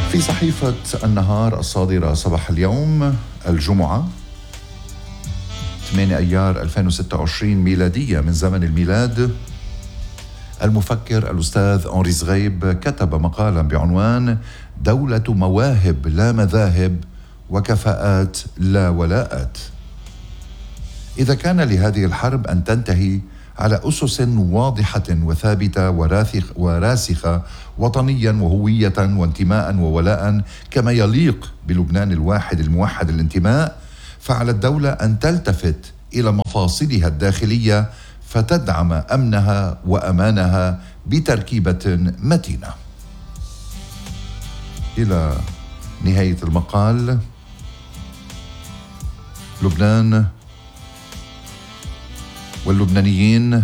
في صحيفة النهار الصادرة صباح اليوم الجمعة 8 أيار 2026 ميلادية من زمن الميلاد، المفكر الأستاذ أنري زغيب كتب مقالا بعنوان دولة مواهب لا مذاهب وكفاءات لا ولاءات. إذا كان لهذه الحرب أن تنتهي على أسس واضحة وثابتة وراسخة وطنيا وهوية وانتماء وولاء كما يليق بلبنان الواحد الموحد الانتماء، فعلى الدولة أن تلتفت إلى مفاصلها الداخلية فتدعم أمنها وأمانها بتركيبة متينة. إلى نهاية المقال. لبنان واللبنانيين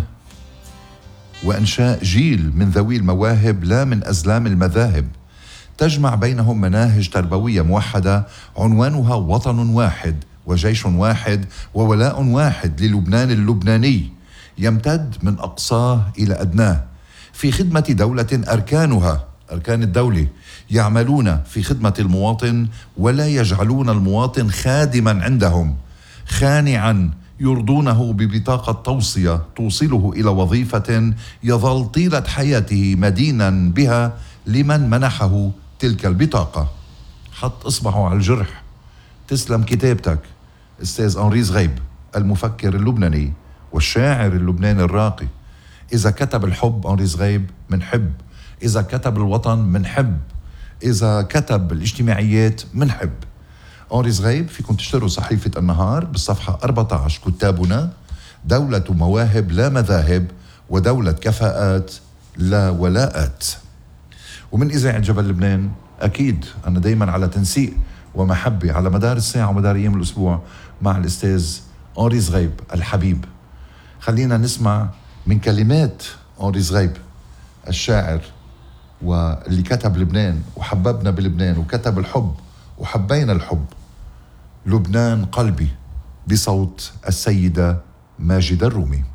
وإنشاء جيل من ذوي المواهب لا من أزلام المذاهب تجمع بينهم مناهج تربوية موحدة عنوانها وطن واحد وجيش واحد وولاء واحد للبنان اللبناني يمتد من أقصاه إلى أدناه في خدمة دولة أركانها أركان الدولة يعملون في خدمة المواطن ولا يجعلون المواطن خادما عندهم خانعا يرضونه ببطاقة توصية توصله إلى وظيفة يظل طيلة حياته مدينا بها لمن منحه تلك البطاقة. حط إصبعه على الجرح. تسلم كتابتك أستاذ أنري زغيب المفكر اللبناني والشاعر اللبناني الراقي. إذا كتب الحب أنري زغيب منحب، إذا كتب الوطن منحب، إذا كتب الاجتماعيات منحب. أنري زغيب فيكم تشتروا صحيفة النهار بالصفحة 14. كتابنا دولة مواهب لا مذاهب ودولة كفاءات لا ولاءات. ومن إذاعة جبل لبنان أكيد أنا دايما على تنسيق ومحبة على مدار الساعة ومدار أيام الأسبوع مع الأستاذ أنري زغيب الحبيب. خلينا نسمع من كلمات أنري زغيب الشاعر واللي كتب لبنان وحببنا بلبنان وكتب الحب وحبينا الحب. لبنان قلبي بصوت السيدة ماجدة الرومي.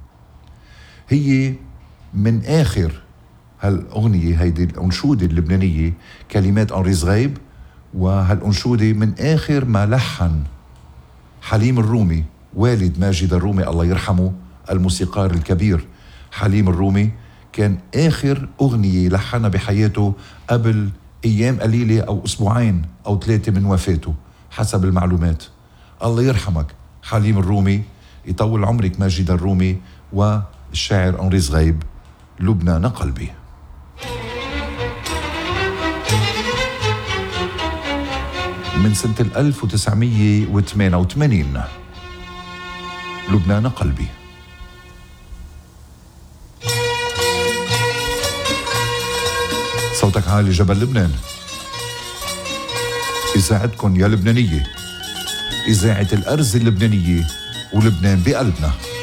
هي من آخر هالأغنية هيدي الأنشودة اللبنانية كلمات أنري زغيب، وهالأنشودة من آخر ما لحن حليم الرومي والد ماجدة الرومي الله يرحمه الموسيقار الكبير. حليم الرومي كان آخر أغنية لحنها بحياته قبل أيام قليلة أو أسبوعين أو 3 من وفاته حسب المعلومات. الله يرحمك حليم الرومي، يطول عمرك ماجدة الرومي والشاعر أنري زغيب. لبنان قلبي. من سنة 1988. لبنان قلبي. صوتك عالي جبل لبنان. إذاعتكم يا لبنانية، إذاعة الأرز اللبنانية ولبنان بقلبنا.